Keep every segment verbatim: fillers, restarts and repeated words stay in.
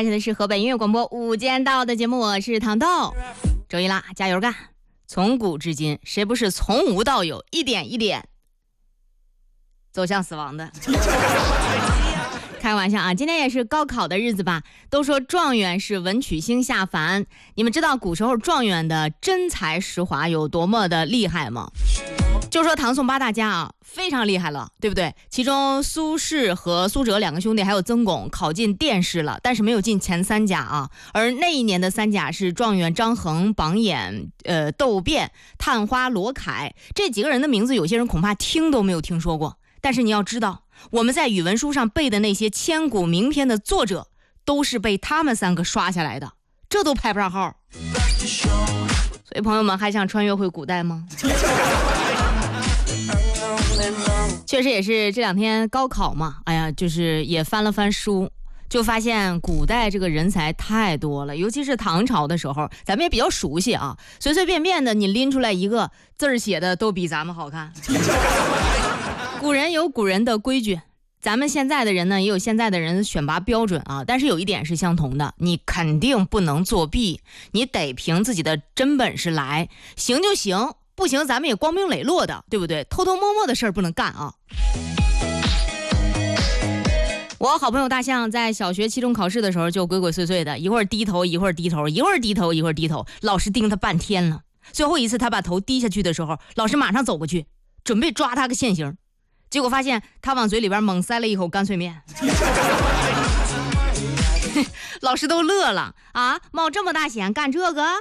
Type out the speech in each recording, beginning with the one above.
开始的是河北音乐广播午间到的节目，我是糖豆。周一啦，加油干！从古至今，谁不是从无到有，一点一点走向死亡的？开玩笑啊，今天也是高考的日子吧？都说状元是文曲星下凡，你们知道古时候状元的真才实华有多么的厉害吗？就说唐宋八大家啊，非常厉害了，对不对？其中苏轼和苏辙两个兄弟，还有曾巩考进殿试了，但是没有进前三甲啊。而那一年的三甲是状元张衡、榜眼、呃窦辩、探花罗凯这几个人的名字，有些人恐怕听都没有听说过。但是你要知道，我们在语文书上背的那些千古名篇的作者，都是被他们三个刷下来的，这都排不上号。所以朋友们，还想穿越回古代吗？确实也是这两天高考嘛，哎呀，就是也翻了翻书，就发现古代这个人才太多了，尤其是唐朝的时候，咱们也比较熟悉啊，随随便便的你拎出来一个字儿写的都比咱们好看。古人有古人的规矩，咱们现在的人呢也有现在的人的选拔标准啊，但是有一点是相同的，你肯定不能作弊，你得凭自己的真本事来，行就行，不行咱们也光明磊落的，对不对？偷偷摸摸的事儿不能干啊。我好朋友大象在小学期中考试的时候就鬼鬼祟祟的，一会儿低头一会儿低头，一会儿低头一会儿低头，老师盯他半天了。最后一次他把头低下去的时候，老师马上走过去准备抓他个现行，结果发现他往嘴里边猛塞了一口干脆面。老师都乐了啊，冒这么大险干这个？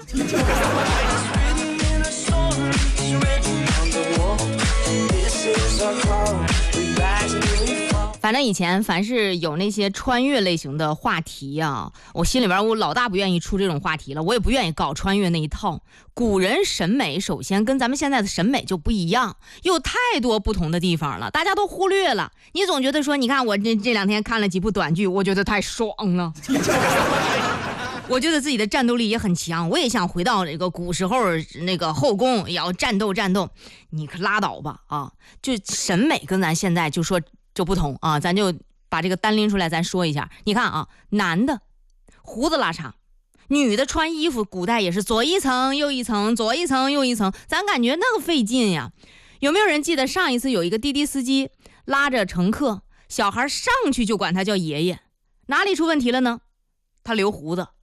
反正以前凡是有那些穿越类型的话题啊，我心里边我老大不愿意出这种话题了，我也不愿意搞穿越那一套。古人审美首先跟咱们现在的审美就不一样，有太多不同的地方了，大家都忽略了。你总觉得说，你看我这这两天看了几部短剧，我觉得太爽了。我觉得自己的战斗力也很强，我也想回到这个古时候那个后宫也要战斗战斗。你可拉倒吧啊！就审美跟咱现在就说就不同啊，咱就把这个单拎出来咱说一下。你看啊，男的胡子拉碴，女的穿衣服古代也是左一层右一层，左一层右一层，咱感觉那个费劲呀。有没有人记得上一次有一个滴滴司机拉着乘客，小孩上去就管他叫爷爷，哪里出问题了呢？他留胡子。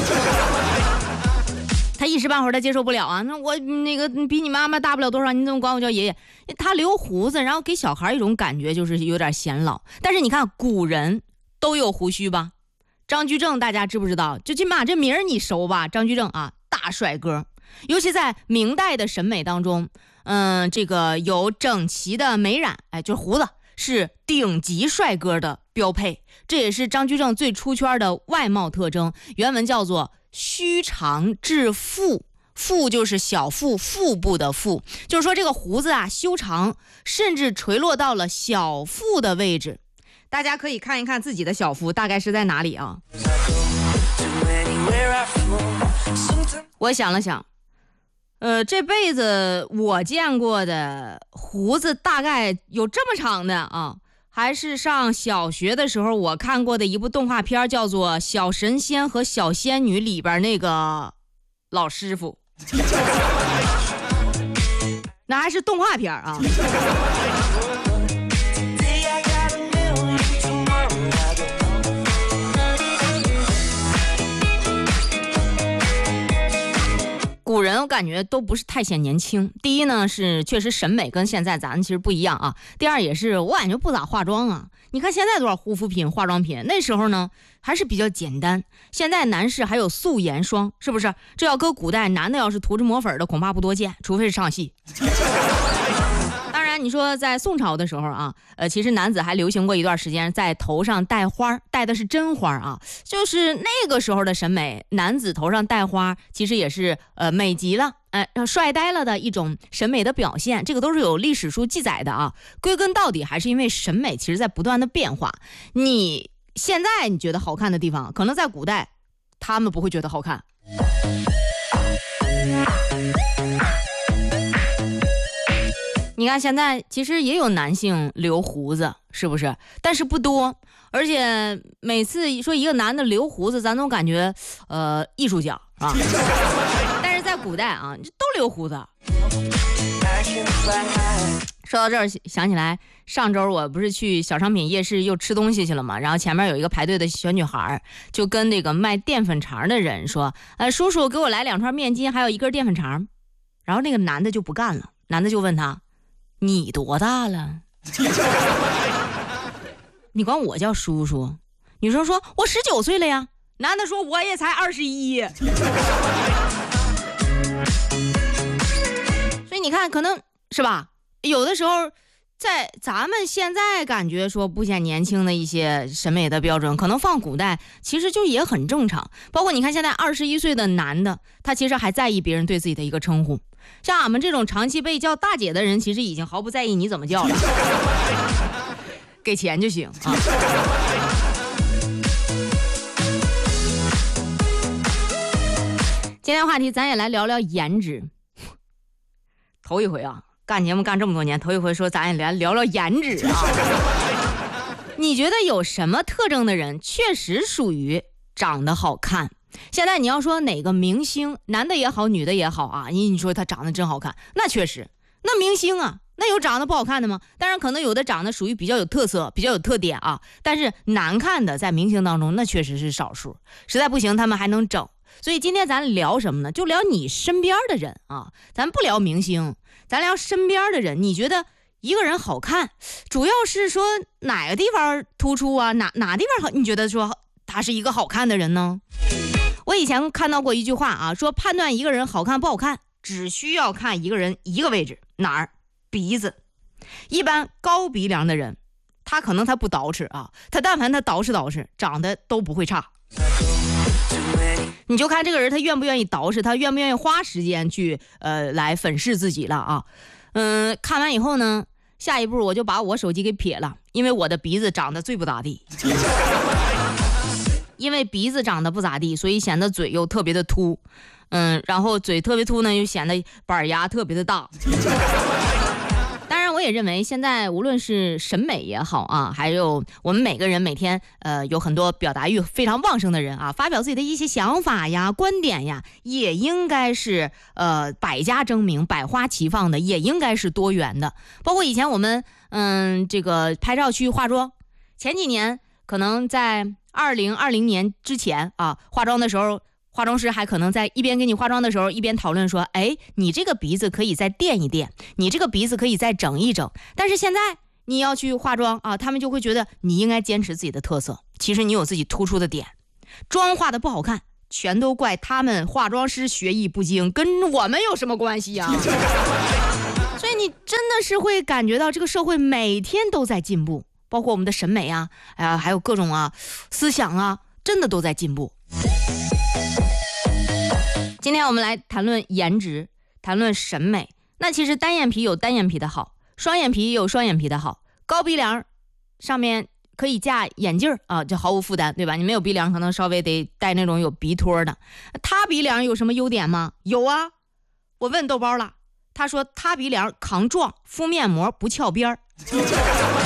他一时半会儿他接受不了啊，那我那个比你妈妈大不了多少，你怎么管我叫爷爷？他留胡子，然后给小孩一种感觉就是有点显老。但是你看古人都有胡须吧？张居正大家知不知道？就起码这名儿你熟吧？张居正啊，大帅哥。尤其在明代的审美当中，嗯，这个有整齐的眉染，哎，就是胡子是顶级帅哥的标配，这也是张居正最出圈的外貌特征。原文叫做须长至腹，腹就是小腹，腹部的腹，就是说这个胡子啊修长，甚至垂落到了小腹的位置。大家可以看一看自己的小腹大概是在哪里啊。我想了想，呃，这辈子我见过的胡子大概有这么长的啊，还是上小学的时候我看过的一部动画片，叫做《小神仙和小仙女》里边那个老师傅。那还是动画片啊。古人我感觉都不是太显年轻，第一呢是确实审美跟现在咱其实不一样啊，第二也是我感觉不咋化妆啊。你看现在多少护肤品化妆品，那时候呢还是比较简单，现在男士还有素颜霜，是不是？这要搁古代，男的要是涂着抹粉的恐怕不多见，除非是上戏。当然你说在宋朝的时候啊，呃，其实男子还流行过一段时间在头上戴花，戴的是真花啊，就是那个时候的审美，男子头上戴花其实也是呃美极了，呃帅呆了的一种审美的表现，这个都是有历史书记载的啊。归根到底还是因为审美其实在不断的变化，你现在你觉得好看的地方，可能在古代他们不会觉得好看。你看现在其实也有男性留胡子，是不是？但是不多， 而且每次说一个男的留胡子，咱总感觉呃艺术家啊。但是在古代啊，都留胡子。说到这儿，想起来上周我不是去小商品夜市又吃东西去了嘛，然后前面有一个排队的小女孩，就跟那个卖淀粉肠的人说：“呃，叔叔，给我来两串面筋，还有一根淀粉肠。”然后那个男的就不干了，男的就问他：“你多大了？”你管我叫叔叔？女生说：“我十九岁了呀。”男的说：“我也才二十一。”所以你看，可能是吧？有的时候，在咱们现在感觉说不显年轻的一些审美的标准，可能放古代其实就也很正常。包括你看现在二十一岁的男的，他其实还在意别人对自己的一个称呼。像俺们这种长期被叫大姐的人，其实已经毫不在意你怎么叫了，给钱就行啊。今天话题咱也来聊聊颜值。头一回啊，干节目干这么多年，头一回说咱也来聊聊颜值啊。你觉得有什么特征的人确实属于长得好看？现在你要说哪个明星，男的也好，女的也好啊，你你说他长得真好看，那确实，那明星啊，那有长得不好看的吗？当然可能有的长得属于比较有特色，比较有特点啊，但是难看的在明星当中那确实是少数，实在不行他们还能整。所以今天咱聊什么呢？就聊你身边的人啊，咱不聊明星，咱聊身边的人。你觉得一个人好看，主要是说哪个地方突出啊？哪哪地方好？你觉得说他是一个好看的人呢？我以前看到过一句话啊，说判断一个人好看不好看，只需要看一个人一个位置，哪儿？鼻子。一般高鼻梁的人，他可能他不捯饬啊，他但凡他捯饬捯饬，长得都不会差。你就看这个人他愿不愿意捯饬，他愿不愿意花时间去呃来粉饰自己了啊。嗯，看完以后呢，下一步我就把我手机给撇了，因为我的鼻子长得最不咋地。因为鼻子长得不咋地，所以显得嘴又特别的凸，嗯，然后嘴特别凸呢，又显得板牙特别的大。当然我也认为现在无论是审美也好啊，还有我们每个人每天呃有很多表达欲非常旺盛的人啊，发表自己的一些想法呀观点呀，也应该是呃百家争鸣百花齐放的，也应该是多元的。包括以前我们嗯这个拍照去化妆，前几年可能在二零二零年之前啊，化妆的时候化妆师还可能在一边给你化妆的时候一边讨论说，哎，你这个鼻子可以再垫一垫，你这个鼻子可以再整一整。但是现在你要去化妆啊，他们就会觉得你应该坚持自己的特色，其实你有自己突出的点，妆化的不好看全都怪他们化妆师学艺不精，跟我们有什么关系啊？所以你真的是会感觉到这个社会每天都在进步，包括我们的审美啊，呃，还有各种啊思想啊，真的都在进步。今天我们来谈论颜值，谈论审美。那其实单眼皮有单眼皮的好，双眼皮有双眼皮的好，高鼻梁上面可以架眼镜啊，就毫无负担，对吧？你没有鼻梁，可能稍微得戴那种有鼻托的。塌鼻梁有什么优点吗？有啊，我问豆包了，他说塌鼻梁抗撞，敷面膜不翘边儿。